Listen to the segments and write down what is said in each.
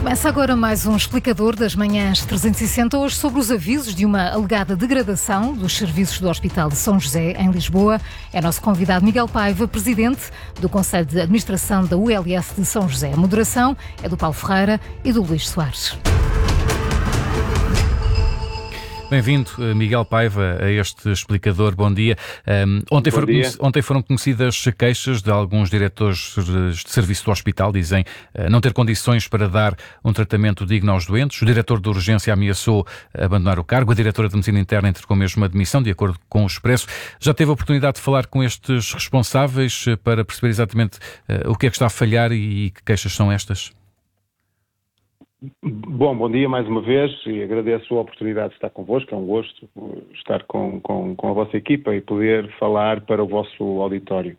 Começa agora mais um explicador das manhãs 360, hoje sobre os avisos de uma alegada degradação dos serviços do Hospital de São José, em Lisboa. É nosso convidado Miguel Paiva, presidente do Conselho de Administração da ULS de São José. A moderação é do Paulo Ferreira e do Luís Soares. Bem-vindo, Miguel Paiva, a este explicador. Bom dia. Ontem foram conhecidas queixas de alguns diretores de serviço do hospital, dizem não ter condições para dar um tratamento digno aos doentes. O diretor de urgência ameaçou abandonar o cargo. A diretora de medicina interna entregou mesmo uma demissão, de acordo com o Expresso. Já teve a oportunidade de falar com estes responsáveis para perceber exatamente o que é que está a falhar e que queixas são estas? Bom dia mais uma vez e agradeço a oportunidade de estar convosco. É um gosto estar com a vossa equipa e poder falar para o vosso auditório.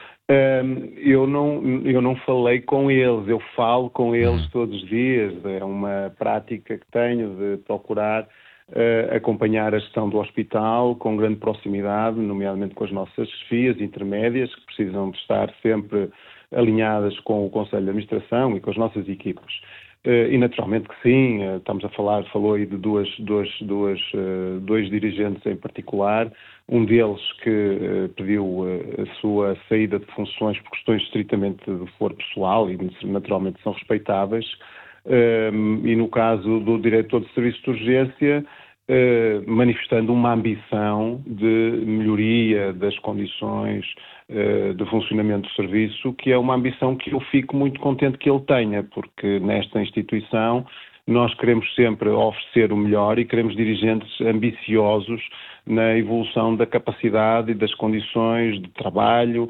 Eu não falei com eles, eu falo com eles todos os dias. É uma prática que tenho de procurar acompanhar a gestão do hospital com grande proximidade, nomeadamente com as nossas chefias intermédias, que precisam de estar sempre alinhadas com o Conselho de Administração e com as nossas equipas. E naturalmente que sim, falou aí de dois dirigentes em particular, um deles que pediu a sua saída de funções por questões estritamente de foro pessoal e naturalmente são respeitáveis, e no caso do diretor de serviço de urgência, manifestando uma ambição de melhoria das condições de funcionamento do serviço, que é uma ambição que eu fico muito contente que ele tenha, porque nesta instituição nós queremos sempre oferecer o melhor e queremos dirigentes ambiciosos na evolução da capacidade e das condições de trabalho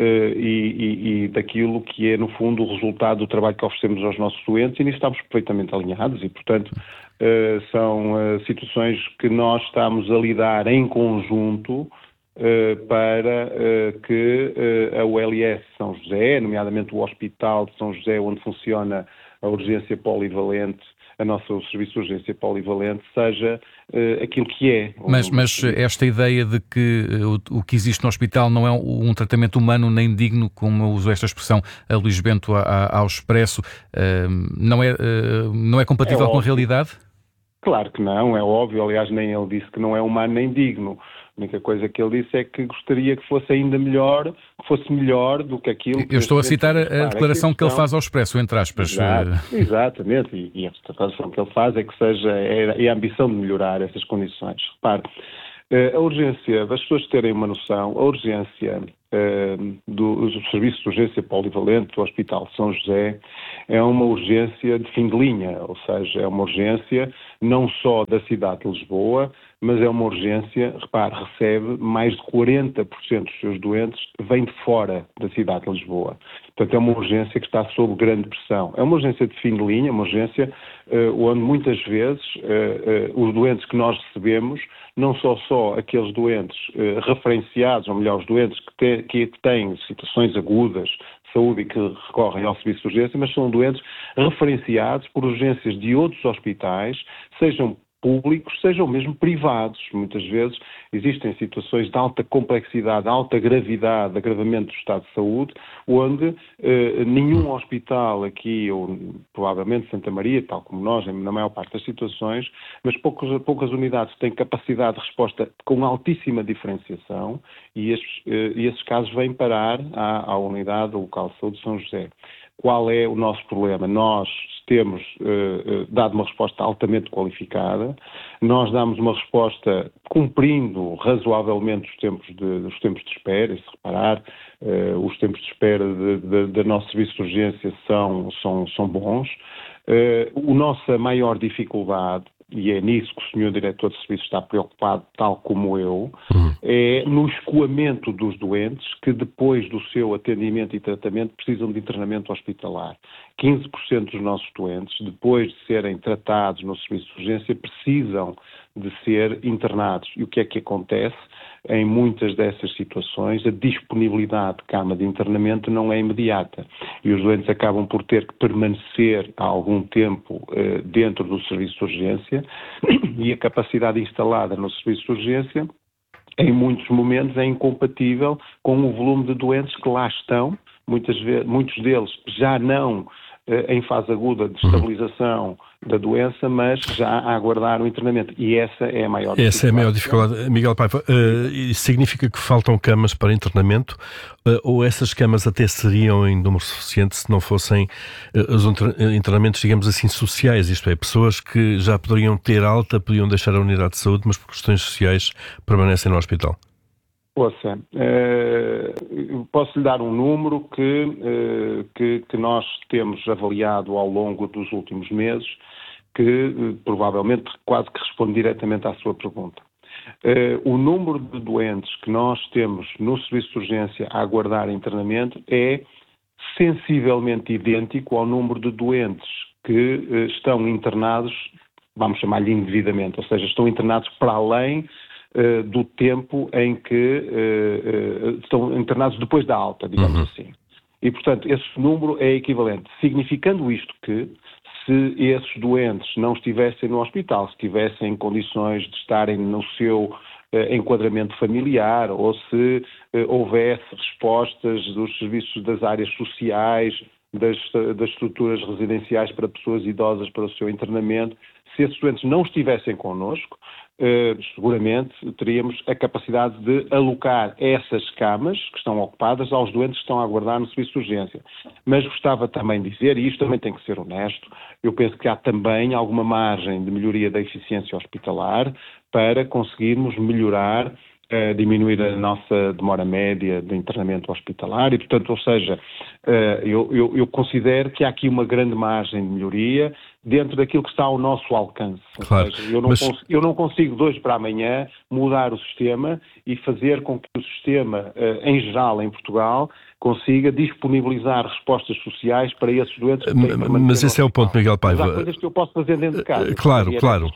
e daquilo que é, no fundo, o resultado do trabalho que oferecemos aos nossos doentes, e nisso estamos perfeitamente alinhados e, portanto, são situações que nós estamos a lidar em conjunto para que a ULS São José, nomeadamente o Hospital de São José, onde funciona a urgência polivalente, o serviço de urgência polivalente, seja aquilo que é. Mas esta ideia de que o que existe no hospital não é um tratamento humano nem digno, como eu uso esta expressão a Luís Bento ao Expresso, não é compatível com a realidade? Claro que não, é óbvio. Aliás, nem ele disse que não é humano nem digno. A única coisa que ele disse é que gostaria que fosse ainda melhor, que fosse melhor do que aquilo que... Eu estou a citar a declaração que ele faz ao Expresso, entre aspas. Exatamente, e a declaração que ele faz é que é a ambição de melhorar essas condições. Repare, a urgência, as pessoas terem uma noção, a urgência do serviço de urgência polivalente do Hospital de São José é uma urgência de fim de linha, ou seja, é uma urgência não só da cidade de Lisboa, mas é uma urgência, repare, recebe mais de 40% dos seus doentes vêm de fora da cidade de Lisboa. Portanto, é uma urgência que está sob grande pressão. É uma urgência de fim de linha, uma urgência onde muitas vezes os doentes que nós recebemos, não só aqueles doentes referenciados, ou melhor, os doentes que têm situações agudas de saúde e que recorrem ao serviço de urgência, mas são doentes referenciados por urgências de outros hospitais, sejam públicos, sejam mesmo privados. Muitas vezes existem situações de alta complexidade, alta gravidade, agravamento do estado de saúde, onde nenhum hospital aqui, ou provavelmente Santa Maria, tal como nós, na maior parte das situações, mas poucas unidades têm capacidade de resposta com altíssima diferenciação e esses casos vêm parar à unidade local de saúde de São José. Qual é o nosso problema? Nós temos dado uma resposta altamente qualificada, nós damos uma resposta cumprindo razoavelmente os tempos de espera, e se reparar, os tempos de espera do nosso serviço de urgência são bons. A nossa maior dificuldade, e é nisso que o senhor diretor de serviço está preocupado, tal como eu, é no escoamento dos doentes que depois do seu atendimento e tratamento precisam de internamento hospitalar. 15% dos nossos doentes, depois de serem tratados no serviço de urgência, precisam de ser internados. E o que é que acontece? Em muitas dessas situações, a disponibilidade de cama de internamento não é imediata e os doentes acabam por ter que permanecer há algum tempo dentro do serviço de urgência e a capacidade instalada no serviço de urgência, em muitos momentos, é incompatível com o volume de doentes que lá estão, muitos deles já não em fase aguda de estabilização da doença, mas já a aguardar o internamento. E essa é a maior dificuldade. Essa é a maior dificuldade. Miguel Paiva, isso significa que faltam camas para internamento, ou essas camas até seriam em número suficiente se não fossem os internamentos, digamos assim, sociais, isto é, pessoas que já poderiam ter alta, podiam deixar a unidade de saúde, mas por questões sociais permanecem no hospital? Ouça, posso lhe dar um número que nós temos avaliado ao longo dos últimos meses, que provavelmente quase que responde diretamente à sua pergunta. O número de doentes que nós temos no serviço de urgência a aguardar internamento é sensivelmente idêntico ao número de doentes que estão internados, vamos chamar-lhe indevidamente, ou seja, estão internados para além do tempo em que estão internados depois da alta, digamos assim. E, portanto, esse número é equivalente, significando isto que, se esses doentes não estivessem no hospital, se estivessem em condições de estarem no seu enquadramento familiar, ou se houvesse respostas dos serviços das áreas sociais, das estruturas residenciais para pessoas idosas para o seu internamento, se esses doentes não estivessem connosco, seguramente teríamos a capacidade de alocar essas camas que estão ocupadas aos doentes que estão a aguardar no serviço de urgência. Mas gostava também de dizer, e isto também tem que ser honesto, eu penso que há também alguma margem de melhoria da eficiência hospitalar para conseguirmos melhorar, diminuir a nossa demora média de internamento hospitalar e, portanto, ou seja, eu considero que há aqui uma grande margem de melhoria dentro daquilo que está ao nosso alcance. Claro, ou seja, eu não consigo de hoje para amanhã mudar o sistema e fazer com que o sistema, em geral, em Portugal, consiga disponibilizar respostas sociais para esses doentes. Mas esse é o ponto, Miguel Paiva. Mas há coisas que eu posso fazer dentro de casa. Claro.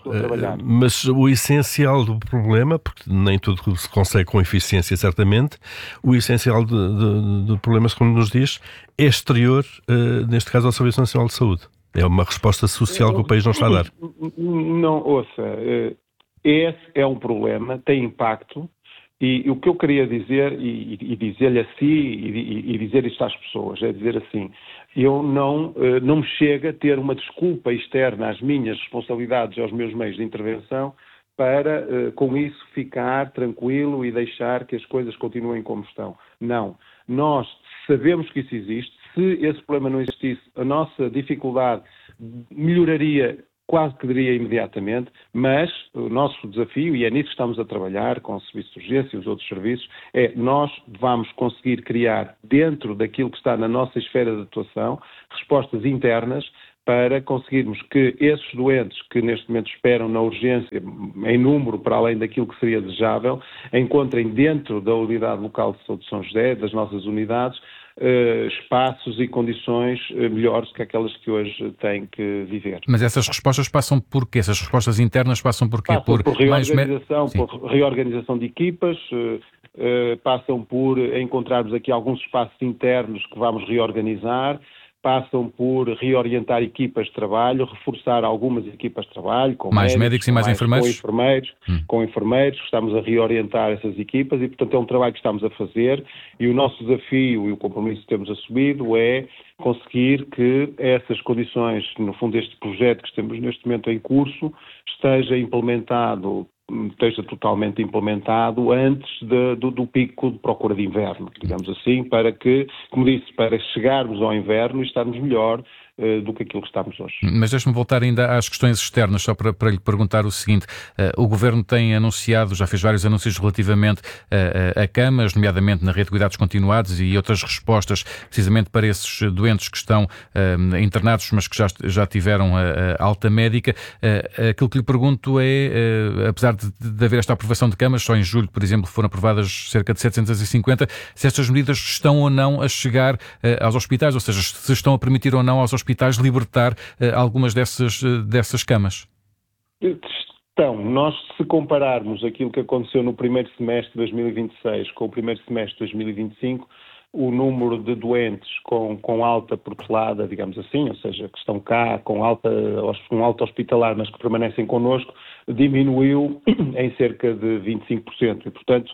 Mas o essencial do problema, porque nem tudo se consegue com eficiência, certamente, o essencial do problema, como nos diz, é exterior, neste caso, ao Serviço Nacional de Saúde. É uma resposta social que o país não está a dar. Não, ouça, esse é um problema, tem impacto, e o que eu queria dizer, e dizer-lhe a si, e dizer isto às pessoas, é dizer assim, eu não me chega a ter uma desculpa externa às minhas responsabilidades, aos meus meios de intervenção, para, com isso, ficar tranquilo e deixar que as coisas continuem como estão. Não. Nós sabemos que isso existe. Se esse problema não existisse, a nossa dificuldade melhoraria, quase que diria imediatamente, mas o nosso desafio, e é nisso que estamos a trabalhar com o Serviço de Urgência e os outros serviços, é nós vamos conseguir criar, dentro daquilo que está na nossa esfera de atuação, respostas internas para conseguirmos que esses doentes que neste momento esperam na urgência, em número para além daquilo que seria desejável, encontrem dentro da unidade local de saúde de São José, das nossas unidades, espaços e condições melhores que aquelas que hoje têm que viver. Mas essas respostas passam por quê? Essas respostas internas passam por quê? Passam por reorganização de equipas, passam por encontrarmos aqui alguns espaços internos que vamos reorganizar, passam por reorientar equipas de trabalho, reforçar algumas equipas de trabalho, com mais médicos e mais enfermeiros? Com enfermeiros, estamos a reorientar essas equipas e, portanto, é um trabalho que estamos a fazer e o nosso desafio e o compromisso que temos assumido é conseguir que essas condições, no fundo, este projeto que estamos neste momento em curso, esteja totalmente implementado antes do pico de procura de inverno, digamos assim, para que, como disse, para chegarmos ao inverno e estarmos melhor do que aquilo que estamos hoje. Mas deixe-me voltar ainda às questões externas, só para lhe perguntar o seguinte. O Governo tem anunciado, já fez vários anúncios relativamente a camas, nomeadamente na rede de cuidados continuados e outras respostas precisamente para esses doentes que estão internados, mas que já tiveram alta médica. Aquilo que lhe pergunto é, apesar de haver esta aprovação de camas, só em julho, por exemplo, foram aprovadas cerca de 750, se estas medidas estão ou não a chegar aos hospitais, ou seja, se estão a permitir ou não aos hospitais libertar algumas dessas camas? Então, nós, se compararmos aquilo que aconteceu no primeiro semestre de 2026 com o primeiro semestre de 2025, o número de doentes com alta protelada, digamos assim, ou seja, que estão cá com alta hospitalar, mas que permanecem connosco, diminuiu em cerca de 25%. E, portanto,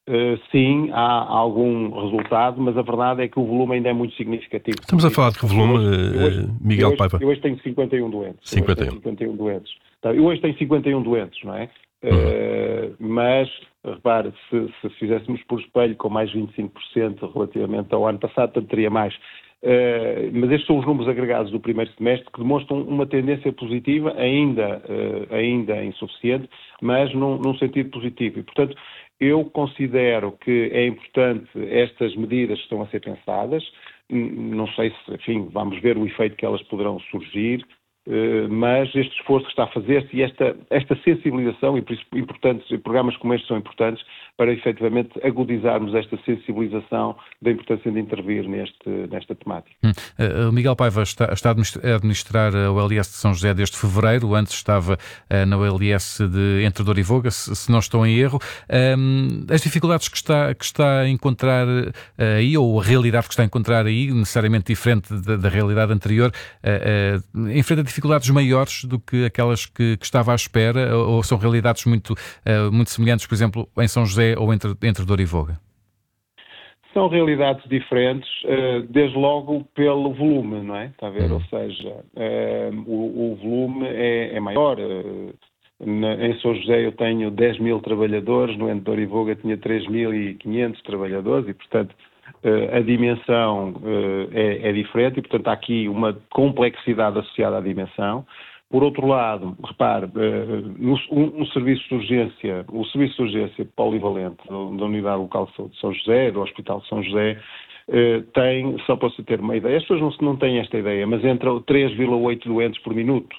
sim, há algum resultado, mas a verdade é que o volume ainda é muito significativo. Estamos a falar de que volume, Miguel Paiva? Eu hoje tenho 51 doentes. 51 doentes. Eu hoje tenho 51 doentes, não é? Mas, repare, se fizéssemos por espelho com mais 25% relativamente ao ano passado, tanto teria mais. Mas estes são os números agregados do primeiro semestre que demonstram uma tendência positiva, ainda insuficiente, mas num sentido positivo. E, portanto, eu considero que é importante estas medidas que estão a ser pensadas. Não sei se, enfim, vamos ver o efeito que elas poderão surgir, mas este esforço que está a fazer-se e esta sensibilização, e por isso programas como estes são importantes para efetivamente agudizarmos esta sensibilização da importância de intervir nesta temática. O Miguel Paiva está a administrar a OLS de São José desde fevereiro, antes estava na OLS de Entre Dor e Voga, se não estou em erro. As dificuldades que está a encontrar aí, ou a realidade que está a encontrar aí, necessariamente diferente da realidade anterior, enfrenta dificuldades maiores do que aquelas que estava à espera, ou são realidades muito semelhantes, por exemplo, em São José ou entre Dor e Voga? São realidades diferentes, desde logo pelo volume, não é? Está a ver? Ou seja, o volume é maior. Em São José eu tenho 10 mil trabalhadores, no Entre Dor e Voga tinha 3.500 trabalhadores e, portanto, a dimensão é diferente e, portanto, há aqui uma complexidade associada à dimensão. Por outro lado, repare, o serviço de urgência polivalente da Unidade Local de Saúde de São José, do Hospital de São José, tem, só para se ter uma ideia, as pessoas não têm esta ideia, mas entram 3,8 doentes por minuto.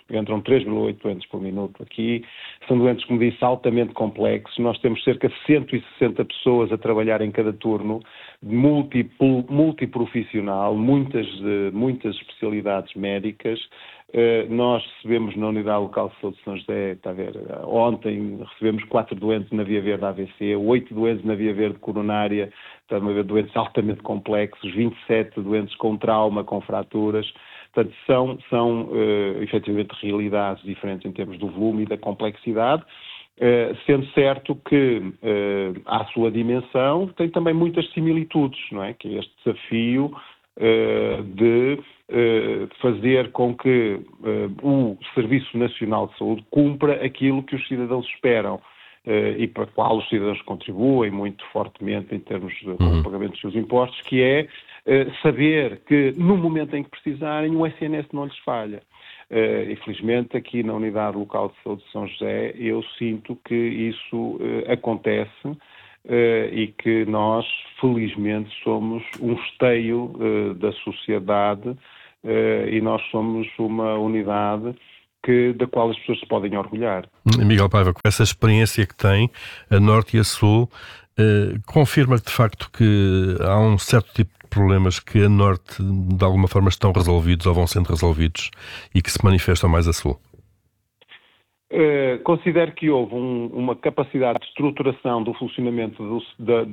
Aqui são doentes, como disse, altamente complexos. Nós temos cerca de 160 pessoas a trabalhar em cada turno, multiprofissional, muitas especialidades médicas. Nós recebemos na Unidade Local de Saúde de São José, está a ver, ontem recebemos 4 doentes na via verde AVC, 8 doentes na via verde coronária, estão a ver doentes altamente complexos, 27 doentes com trauma, com fraturas. Portanto, são efetivamente realidades diferentes em termos do volume e da complexidade, sendo certo que à sua dimensão tem também muitas similitudes, não é? Que é este desafio de fazer com que o Serviço Nacional de Saúde cumpra aquilo que os cidadãos esperam e para o qual os cidadãos contribuem muito fortemente em termos do pagamento dos seus impostos, que é saber que no momento em que precisarem o SNS não lhes falha. Infelizmente aqui na Unidade Local de Saúde de São José eu sinto que isso acontece e que nós felizmente somos um esteio da sociedade e nós somos uma unidade da qual as pessoas se podem orgulhar. Miguel Paiva, com essa experiência que tem, a Norte e a Sul, confirma de facto que há um certo tipo de problemas que a Norte de alguma forma estão resolvidos ou vão sendo resolvidos e que se manifestam mais a Sul? Considero que houve uma capacidade de estruturação do funcionamento do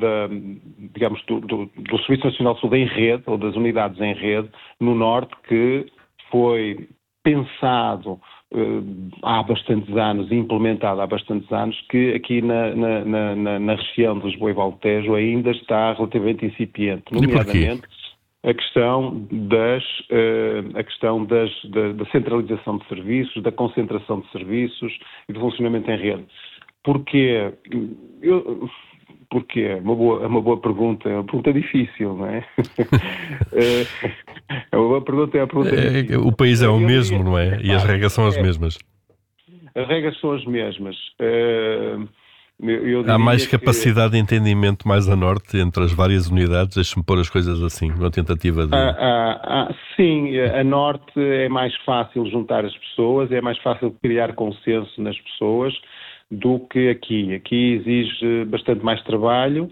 Serviço Nacional de Saúde em rede, ou das unidades em rede, no Norte, que foi pensado há bastantes anos, implementado há bastantes anos, que aqui na região de Lisboa e Val do Tejo ainda está relativamente incipiente, nomeadamente a questão da centralização de serviços, da concentração de serviços e do funcionamento em rede. Porquê? Porquê? É uma boa pergunta, é uma pergunta difícil, não é? É uma boa pergunta, é uma pergunta difícil. O país é o mesmo, não é? E as regras são as mesmas. As regras são as mesmas. Há mais capacidade de entendimento mais a norte entre as várias unidades, deixe-me pôr as coisas assim, numa tentativa de... Sim, a norte é mais fácil juntar as pessoas, é mais fácil criar consenso nas pessoas do que aqui. Aqui exige bastante mais trabalho,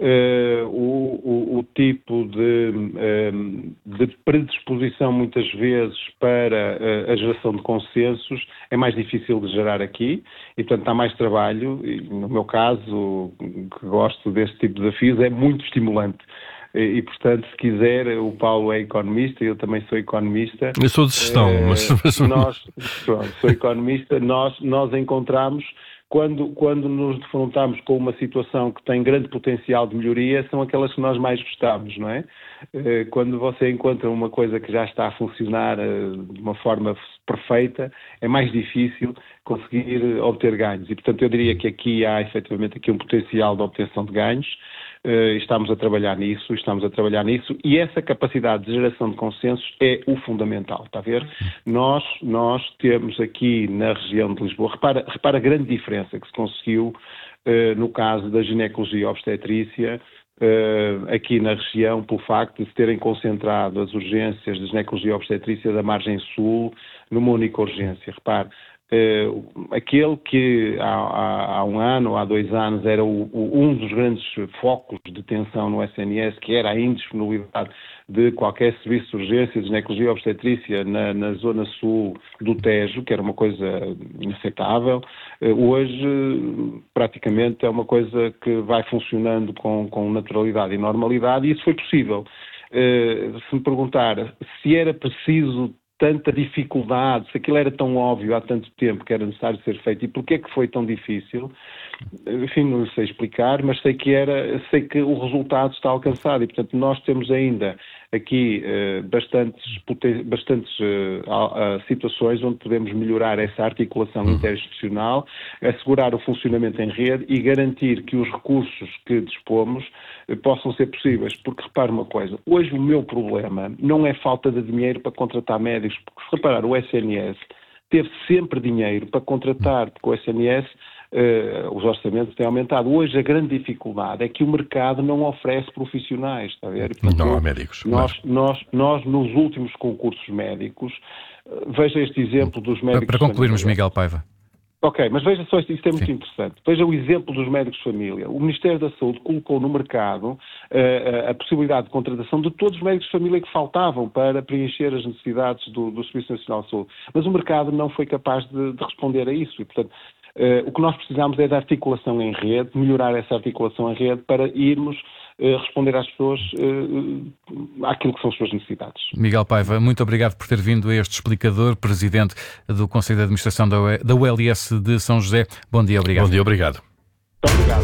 o tipo de predisposição muitas vezes para a geração de consensos é mais difícil de gerar aqui e, portanto, há mais trabalho e, no meu caso, que gosto deste tipo de desafios, é muito estimulante. E, portanto, se quiser, o Paulo é economista, eu também sou economista. Eu sou de gestão, mas... Sou economista, nós encontramos quando nos defrontamos com uma situação que tem grande potencial de melhoria, são aquelas que nós mais gostamos, não é? Quando você encontra uma coisa que já está a funcionar de uma forma perfeita, é mais difícil conseguir obter ganhos. E, portanto, eu diria que aqui há, efetivamente, aqui um potencial de obtenção de ganhos. Estamos a trabalhar nisso, e essa capacidade de geração de consensos é o fundamental, está a ver? Nós temos aqui na região de Lisboa, repara a grande diferença que se conseguiu no caso da ginecologia e obstetrícia, aqui na região, pelo facto de se terem concentrado as urgências de ginecologia e obstetrícia da margem sul numa única urgência. Repare, aquele que há um ano ou há 2 anos era um dos grandes focos de tensão no SNS, que era a indisponibilidade de qualquer serviço de urgência de ginecologia e obstetrícia na zona sul do Tejo, que era uma coisa inaceitável. Hoje, praticamente, é uma coisa que vai funcionando com naturalidade e normalidade, e isso foi possível. Se me perguntar se era preciso tanta dificuldade, se aquilo era tão óbvio há tanto tempo que era necessário ser feito, e porquê é que foi tão difícil, enfim, não sei explicar, mas sei que o resultado está alcançado, e portanto nós temos ainda aqui bastantes situações onde podemos melhorar essa articulação interinstitucional, assegurar o funcionamento em rede e garantir que os recursos que dispomos possam ser possíveis. Porque repare uma coisa, hoje o meu problema não é falta de dinheiro para contratar médicos, porque se reparar, o SNS teve sempre dinheiro para contratar, porque o SNS os orçamentos têm aumentado. Hoje a grande dificuldade é que o mercado não oferece profissionais, está a ver? Portanto, não há médicos. Nós, nos últimos concursos médicos, veja este exemplo dos médicos... Para concluirmos, Miguel Paiva. Ok, mas veja só, isto é muito interessante. Veja o exemplo dos médicos de família. O Ministério da Saúde colocou no mercado a possibilidade de contratação de todos os médicos de família que faltavam para preencher as necessidades do Serviço Nacional de Saúde. Mas o mercado não foi capaz de responder a isso e, portanto, o que nós precisamos é de articulação em rede, melhorar essa articulação em rede para irmos responder às pessoas àquilo que são as suas necessidades. Miguel Paiva, muito obrigado por ter vindo a este explicador, Presidente do Conselho de Administração da ULS de São José. Bom dia, obrigado. Bom dia, obrigado. Muito obrigado.